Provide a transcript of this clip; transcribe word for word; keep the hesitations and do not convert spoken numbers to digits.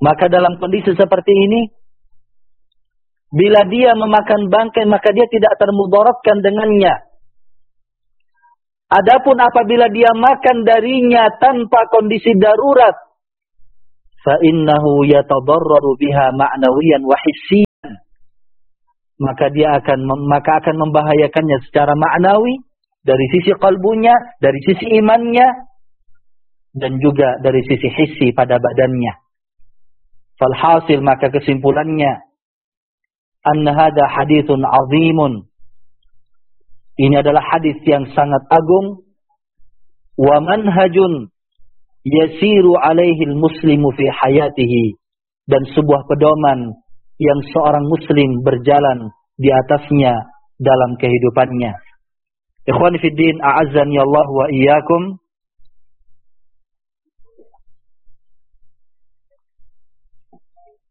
Maka dalam kondisi seperti ini, bila dia memakan bangkai, maka dia tidak termudaratkan dengannya. Adapun apabila dia makan darinya tanpa kondisi darurat, fa innahu yatadarraru biha ma'nawiyan wa hissiyan, maka dia akan maka akan membahayakannya secara maknawi, dari sisi kalbunya, dari sisi imannya, dan juga dari sisi hissi pada badannya. Falhasil, maka kesimpulannya, anna hadha hadithun azimun, ini adalah hadis yang sangat agung, wa manhajun yasiru alaihi al-muslimu fi hayatihi, dan sebuah pedoman yang seorang muslim berjalan di atasnya dalam kehidupannya. Ikhwani fid din, a'azzani Allah wa iyyakum.